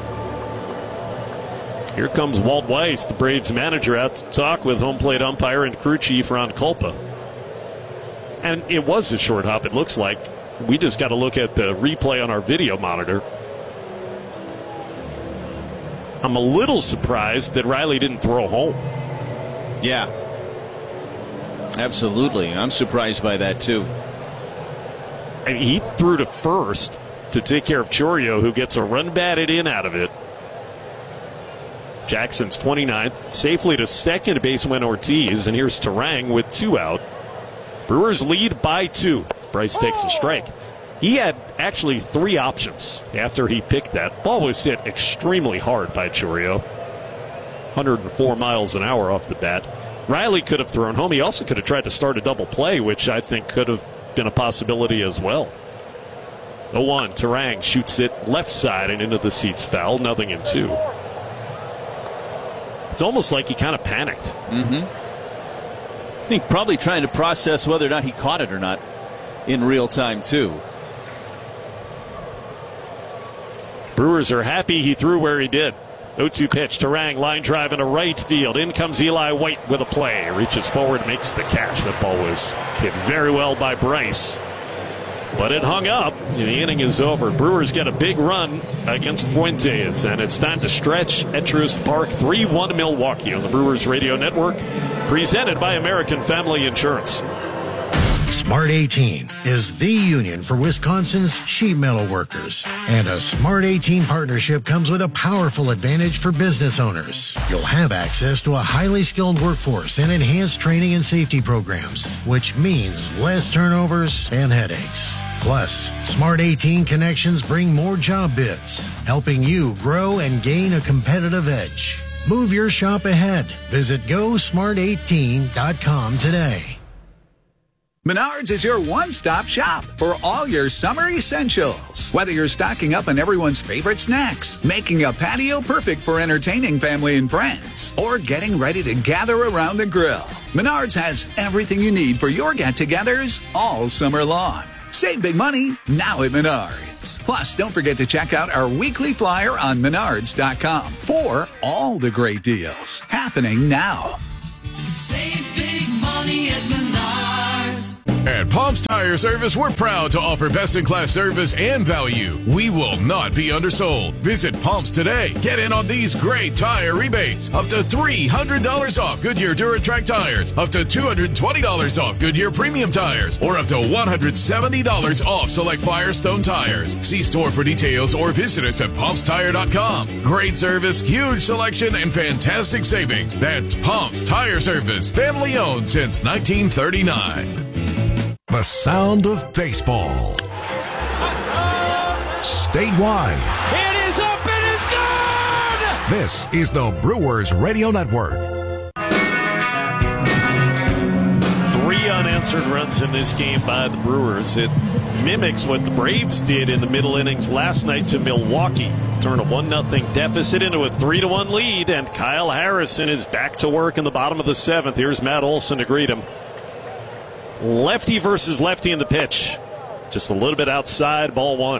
[SPEAKER 8] Here comes Walt Weiss, the Braves manager, out to talk with home plate umpire and crew chief Ron Kulpa. And it was a short hop, it looks like. We just got to look at the replay on our video monitor. I'm a little surprised that Riley didn't throw home.
[SPEAKER 1] Yeah. Absolutely. I'm surprised by that, too.
[SPEAKER 8] I mean, he threw to first to take care of Chourio, who gets a run batted in out of it. Jackson's twenty-ninth. Safely to second base went Ortiz, and here's Terang with two out. Brewers lead by two. Bryce takes a strike. He had actually three options after he picked that. Ball was hit extremely hard by Chourio. one oh four miles an hour off the bat. Riley could have thrown home. He also could have tried to start a double play, which I think could have been a possibility as well. oh one, Terang shoots it left side and into the seats foul. Nothing in two. It's almost like he kind of panicked.
[SPEAKER 1] Mm-hmm. I think probably trying to process whether or not he caught it or not in real time, too.
[SPEAKER 8] Brewers are happy he threw where he did. oh two pitch. Terang, line drive into right field. In comes Eli White with a play. Reaches forward, makes the catch. That ball was hit very well by Bryce. But it hung up. The inning is over. Brewers get a big run against Fuentes, and it's time to stretch at Truist Park. three one Milwaukee on the Brewers Radio Network, presented by American Family Insurance.
[SPEAKER 21] Smart eighteen is the union for Wisconsin's sheet metal workers. And a Smart eighteen partnership comes with a powerful advantage for business owners. You'll have access to a highly skilled workforce and enhanced training and safety programs, which means less turnovers and headaches. Plus, Smart eighteen connections bring more job bids, helping you grow and gain a competitive edge. Move your shop ahead. Visit go smart eighteen dot com today.
[SPEAKER 11] Menards is your one-stop shop for all your summer essentials. Whether you're stocking up on everyone's favorite snacks, making a patio perfect for entertaining family and friends, or getting ready to gather around the grill, Menards has everything you need for your get-togethers all summer long. Save big money now at Menards. Plus, don't forget to check out our weekly flyer on menards dot com for all the great deals happening now.
[SPEAKER 12] Save big money at Menards.
[SPEAKER 4] At Palms Tire Service, we're proud to offer best-in-class service and value. We will not be undersold. Visit Palms today. Get in on these great tire rebates. Up to three hundred dollars off Goodyear DuraTrack tires. Up to two hundred twenty dollars off Goodyear Premium tires. Or up to one hundred seventy dollars off select Firestone tires. See store for details or visit us at palms tire dot com. Great service, huge selection, and fantastic savings. That's Palms Tire Service. Family owned since nineteen thirty-nine.
[SPEAKER 7] The sound of baseball. Statewide.
[SPEAKER 12] It is up, it is gone!
[SPEAKER 7] This is the Brewers Radio Network.
[SPEAKER 8] Three unanswered runs in this game by the Brewers. It mimics what the Braves did in the middle innings last night to Milwaukee. Turn a one nothing deficit into a three to one lead, and Kyle Harrison is back to work in the bottom of the seventh. Here's Matt Olson to greet him. Lefty versus lefty in the pitch. Just a little bit outside, ball one.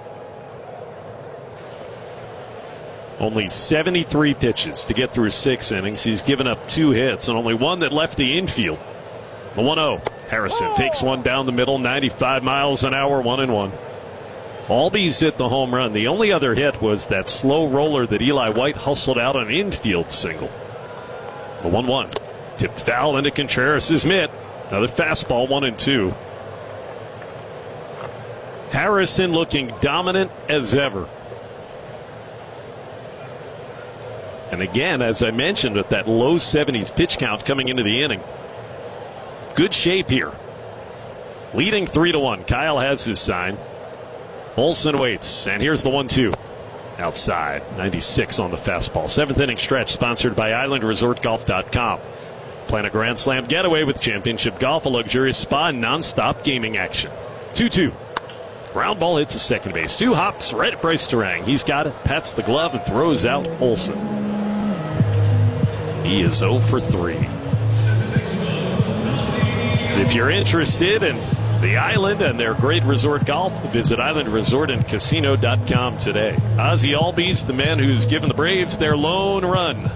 [SPEAKER 8] Only seventy-three pitches to get through six innings. He's given up two hits and only one that left the infield. The one oh. Harrison oh. takes one down the middle, ninety-five miles an hour, one and one. Albies hit the home run. The only other hit was that slow roller that Eli White hustled out on an infield single. The one one. Tipped foul into Contreras' mitt. Another fastball, one and two. Harrison looking dominant as ever. And again, as I mentioned, with that low seventies pitch count coming into the inning. Good shape here. Leading three to one. Kyle has his sign. Olson waits, and here's the one two. Outside, ninety-six on the fastball. Seventh inning stretch sponsored by island resort golf dot com. Plan a Grand Slam getaway with Championship Golf, a luxurious spa, and non-stop gaming action. two two. Ground ball hits a second base. Two hops right at Bryce Terang. He's got it, pats the glove, and throws out Olson. He is oh for three. If you're interested in the island and their great resort golf, visit island resort and casino dot com today. Ozzie Albies, the man who's given the Braves their lone run.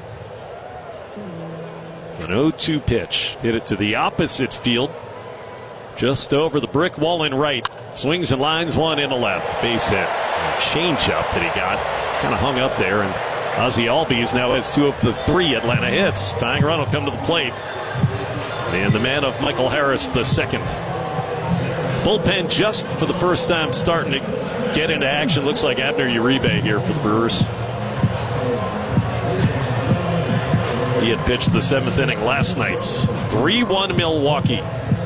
[SPEAKER 8] An oh two pitch. Hit it to the opposite field. Just over the brick wall in right. Swings and lines one in the left. Base hit. A changeup that he got. Kind of hung up there. And Ozzie Albies now has two of the three Atlanta hits. Tying run will come to the plate. And the man of Michael Harris, the second. Bullpen just for the first time starting to get into action. Looks like Abner Uribe here for the Brewers. He had pitched the seventh inning last night. three one Milwaukee.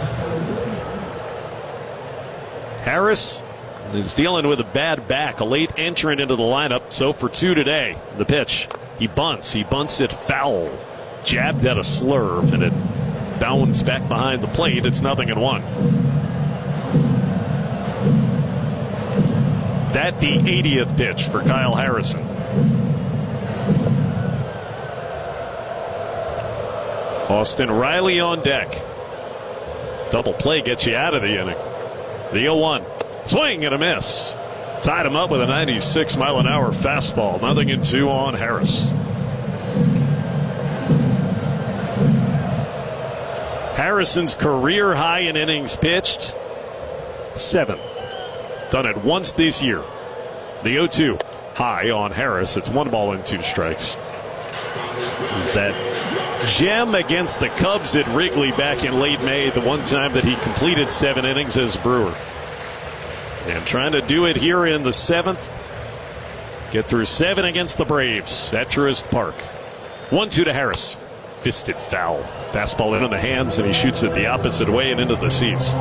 [SPEAKER 8] Harris is dealing with a bad back. A late entrant into the lineup. So for two today. The pitch. He bunts. He bunts it foul. Jabbed at a slurve, and it bounced back behind the plate. It's nothing and one. That the eightieth pitch for Kyle Harrison. Austin Riley on deck. Double play gets you out of the inning. The oh one. Swing and a miss. Tied him up with a ninety-six mile an hour fastball. Nothing in two on Harris. Harrison's career high in innings pitched, seven. Done it once this year. The oh two. High on Harris. It's one ball and two strikes. Is that gem against the Cubs at Wrigley back in late May, the one time that he completed seven innings as a Brewer. And trying to do it here in the seventh. Get through seven against the Braves at Truist Park. one two to Harris. Fisted foul. Fastball in on the hands, and he shoots it the opposite way and into the seats.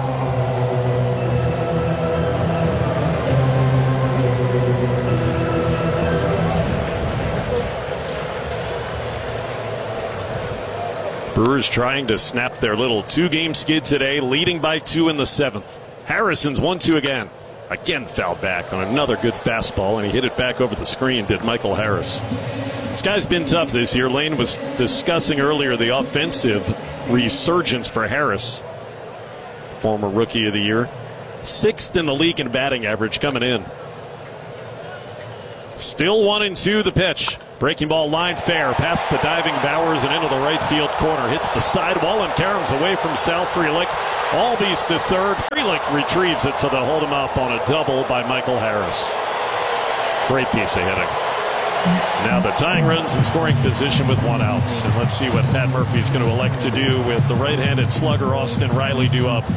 [SPEAKER 8] Brewers trying to snap their little two-game skid today, leading by two in the seventh. Harrison's one two again. Again fouled back on another good fastball, and he hit it back over the screen, did Michael Harris. This guy's been tough this year. Lane was discussing earlier the offensive resurgence for Harris. Former Rookie of the Year. sixth in the league in batting average coming in. Still one and two the pitch. Breaking ball line fair past the diving Bowers and into the right field corner. Hits the sidewall and caroms away from Sal Frelick. Albies to third. Frelick retrieves it, so they'll hold him up on a double by Michael Harris. Great piece of hitting. Now the tying runs in scoring position with one out. And let's see what Pat Murphy's going to elect to do with the right-handed slugger Austin Riley due up.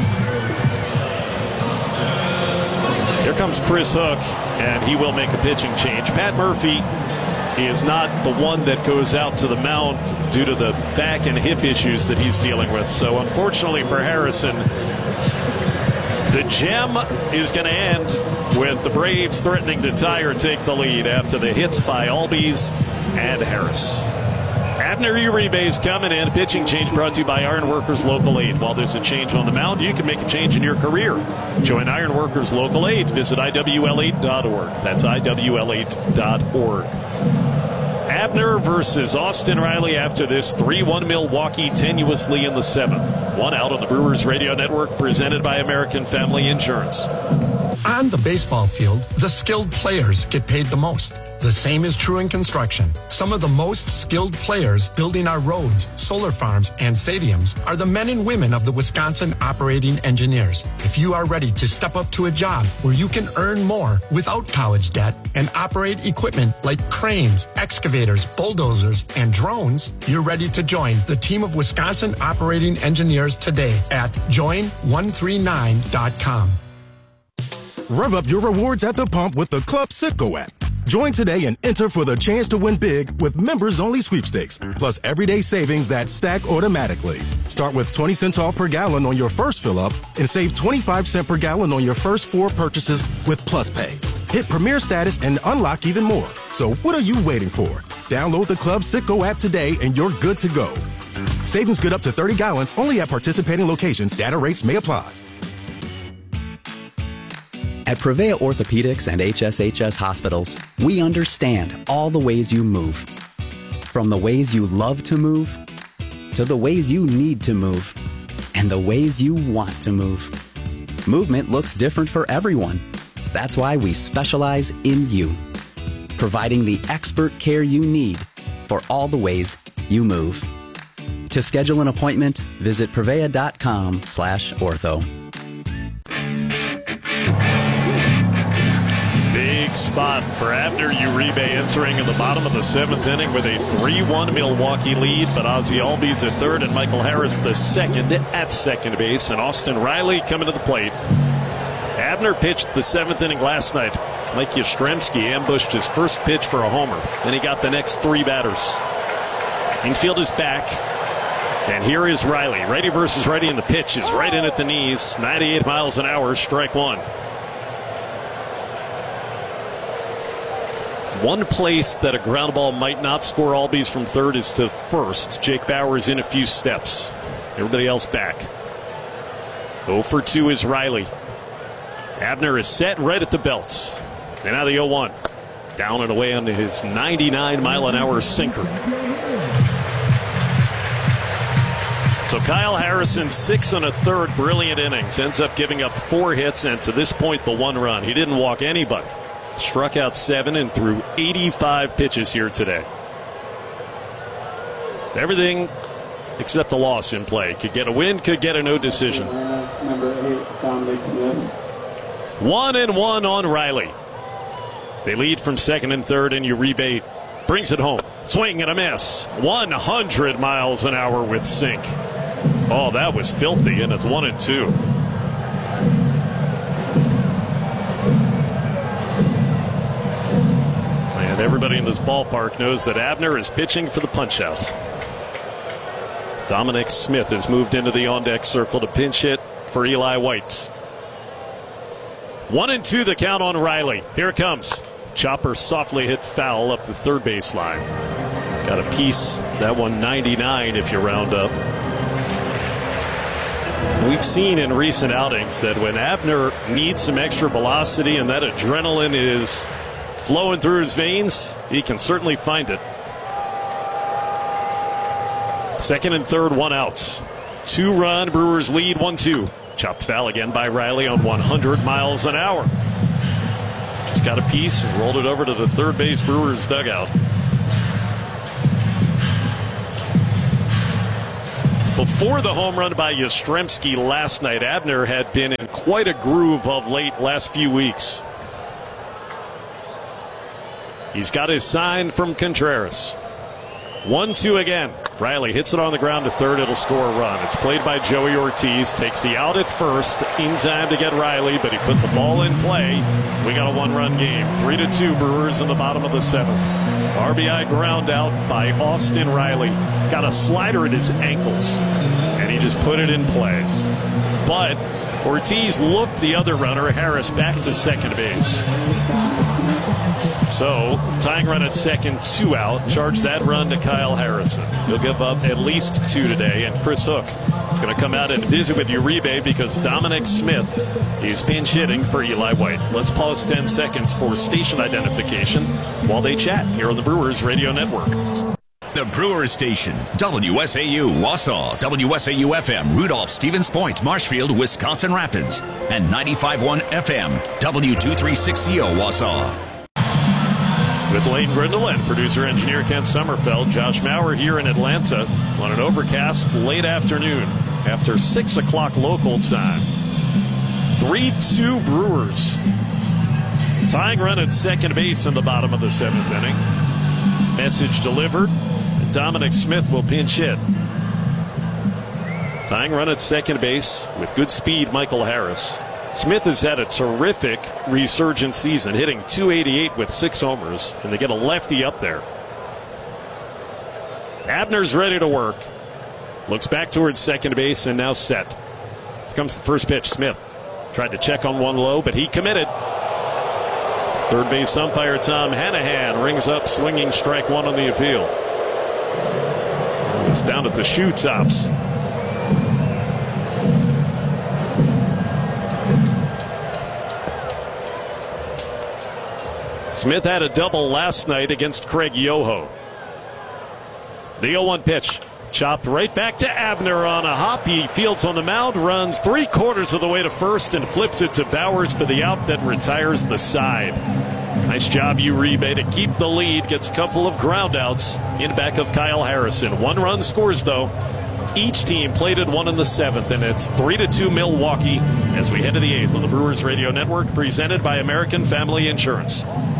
[SPEAKER 8] Here comes Chris Hook, and he will make a pitching change. Pat Murphy is not the one that goes out to the mound due to the back and hip issues that he's dealing with. So unfortunately for Harrison, the gem is going to end with the Braves threatening to tie or take the lead after the hits by Albies and Harris. Abner Uribe's coming in. Pitching change brought to you by Ironworkers Local eight. While there's a change on the mound, you can make a change in your career. Join Ironworkers Local eight. Visit I W L eight dot org. That's I W L eight dot org. Abner versus Austin Riley after this three one Milwaukee tenuously in the seventh. One out on the Brewers Radio Network, presented by American Family Insurance.
[SPEAKER 2] On the baseball field, the skilled players get paid the most. The same is true in construction. Some of the most skilled players building our roads, solar farms, and stadiums are the men and women of the Wisconsin Operating Engineers. If you are ready to step up to a job where you can earn more without college debt and operate equipment like cranes, excavators, bulldozers, and drones, you're ready to join the team of Wisconsin Operating Engineers today at join one three nine dot com.
[SPEAKER 6] Rev up your rewards at the pump with the Club Citgo app. Join today and enter for the chance to win big with members-only sweepstakes, plus everyday savings that stack automatically. Start with twenty cents off per gallon on your first fill-up and save twenty-five cents per gallon on your first four purchases with Plus Pay. Hit Premier status and unlock even more. So what are you waiting for? Download the Club Citgo app today and you're good to go. Savings good up to thirty gallons only at participating locations. Data rates may apply.
[SPEAKER 22] At Prevea Orthopedics and H S H S Hospitals, we understand all the ways you move. From the ways you love to move, to the ways you need to move, and the ways you want to move. Movement looks different for everyone. That's why we specialize in you, providing the expert care you need for all the ways you move. To schedule an appointment, visit prevea.com slash ortho.
[SPEAKER 8] Big spot for Abner Uribe entering in the bottom of the seventh inning with a three one Milwaukee lead, but Ozzie Albies at third and Michael Harris the second at second base, and Austin Riley coming to the plate. Abner pitched the seventh inning last night. Mike Yastrzemski ambushed his first pitch for a homer. Then he got the next three batters. Infield is back. And here is Riley. Righty versus righty, and the pitch is right in at the knees. ninety-eight miles an hour, strike one. One place that a ground ball might not score Albies from third is to first. Jake Bauers in a few steps. Everybody else back. oh for two is Riley. Abner is set right at the belt. And now the oh one. Down and away on his ninety-nine mile an hour sinker. So Kyle Harrison, six and a third brilliant innings, ends up giving up four hits and to this point the one run. He didn't walk anybody. Struck out seven and threw eighty-five pitches here today. Everything except a loss in play. Could get a win, could get a no decision. One and one on Riley. They lead from second and third, and Uribe brings it home. Swing and a miss. one hundred miles an hour with sink. Oh, that was filthy, and it's one and two. And everybody in this ballpark knows that Abner is pitching for the punch-out. Dominic Smith has moved into the on-deck circle to pinch hit for Eli White. One and two the count on Riley. Here it comes. Chopper softly hit foul up the third base line. Got a piece. That one ninety-nine if you round up. We've seen in recent outings that when Abner needs some extra velocity and that adrenaline is flowing through his veins, he can certainly find it. Second and third, one out. Two-run Brewers lead, one two. Chopped foul again by Riley on one hundred miles an hour. Just got a piece and rolled it over to the third base Brewers dugout. Before the home run by Yastrzemski last night, Abner had been in quite a groove of late last few weeks. He's got his sign from Contreras. one two again. Riley hits it on the ground to third. It'll score a run. It's played by Joey Ortiz. Takes the out at first. In time to get Riley, but he put the ball in play. We got a one-run game. three to two Brewers in the bottom of the seventh. R B I ground out by Austin Riley. Got a slider at his ankles, and he just put it in play. But Ortiz looked the other runner, Harris, back to second base. So, tying run at second, two out. Charge that run to Kyle Harrison. He'll give up at least two today. And Chris Hook is going to come out and visit with Uribe because Dominic Smith is pinch hitting for Eli White. Let's pause ten seconds for station identification while they chat here on the Brewers Radio Network.
[SPEAKER 17] The Brewers Station, W S A U, Wausau, W S A U F M, Rudolph, Stevens Point, Marshfield, Wisconsin Rapids, and ninety-five point one F M, W two thirty-six C O, Wausau.
[SPEAKER 8] With Lane Grindle and producer-engineer Kent Sommerfeld, Josh Maurer here in Atlanta on an overcast late afternoon after six o'clock local time. three two Brewers. Tying run at second base in the bottom of the seventh inning. Message delivered. Dominic Smith will pinch hit. Tying run at second base with good speed, Michael Harris. Smith has had a terrific resurgent season, hitting two eighty-eight with six homers, and they get a lefty up there. Abner's ready to work. Looks back towards second base and now set. Here comes the first pitch. Smith tried to check on one low, but he committed. Third base umpire Tom Hanahan rings up swinging strike one on the appeal. It's down at the shoe tops. Smith had a double last night against Craig Yoho. The oh one pitch. Chopped right back to Abner on a hop. He fields on the mound, runs three quarters of the way to first, and flips it to Bowers for the out that retires the side. Nice job, Uribe, to keep the lead. Gets a couple of ground outs in back of Kyle Harrison. One run scores, though. Each team plated one in the seventh, and it's three to two Milwaukee as we head to the eighth on the Brewers Radio Network, presented by American Family Insurance.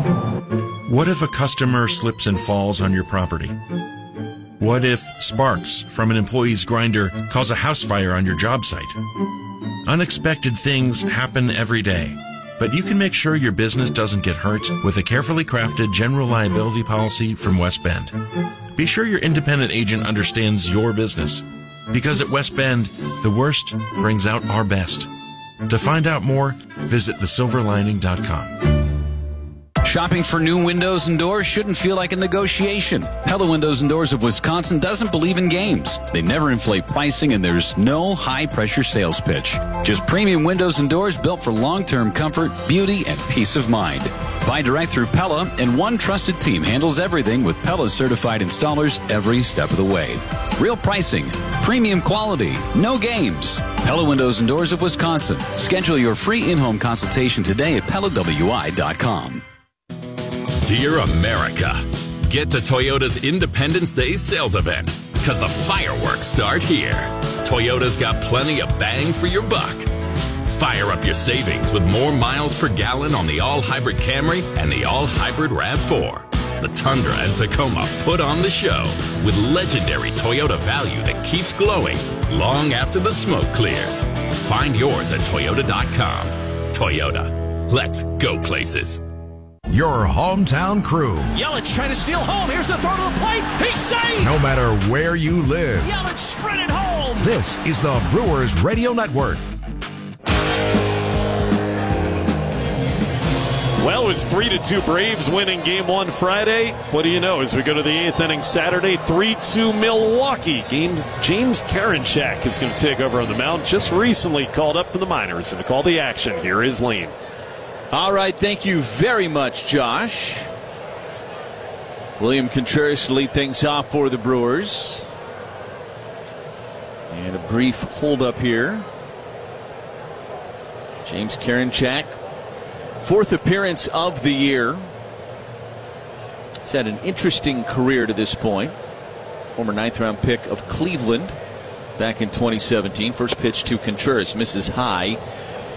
[SPEAKER 3] What if a customer slips and falls on your property? What if sparks from an employee's grinder cause a house fire on your job site? Unexpected things happen every day, but you can make sure your business doesn't get hurt with a carefully crafted general liability policy from West Bend. Be sure your independent agent understands your business, because at West Bend, the worst brings out our best. To find out more, visit the silver lining dot com.
[SPEAKER 5] Shopping for new windows and doors shouldn't feel like a negotiation. Pella Windows and Doors of Wisconsin doesn't believe in games. They never inflate pricing, and there's no high-pressure sales pitch. Just premium windows and doors built for long-term comfort, beauty, and peace of mind. Buy direct through Pella, and one trusted team handles everything with Pella-certified installers every step of the way. Real pricing, premium quality, no games. Pella Windows and Doors of Wisconsin. Schedule your free in-home consultation today at Pella W I dot com.
[SPEAKER 23] Dear America, get to Toyota's Independence Day sales event, because the fireworks start here. Toyota's got plenty of bang for your buck. Fire up your savings with more miles per gallon on the all-hybrid Camry and the all-hybrid RAV four. The Tundra and Tacoma put on the show with legendary Toyota value that keeps glowing long after the smoke clears. Find yours at Toyota dot com. Toyota, let's go places.
[SPEAKER 7] Your hometown crew.
[SPEAKER 12] Yelich trying to steal home. Here's the throw to the plate. He's safe.
[SPEAKER 7] No matter where you live.
[SPEAKER 12] Yelich sprinted home.
[SPEAKER 7] This is the Brewers Radio Network.
[SPEAKER 8] Well, it was three to two Braves winning game one Friday. What do you know? As we go to the eighth inning Saturday, three two Milwaukee. Games, James Karinchak is going to take over on the mound. Just recently called up for the minors and to call the action. Here is Lane.
[SPEAKER 1] All right, thank you very much, Josh. William Contreras to lead things off for the Brewers. And a brief hold-up here. James Karinchak, fourth appearance of the year. He's had an interesting career to this point. Former ninth round pick of Cleveland back in twenty seventeen. First pitch to Contreras misses high.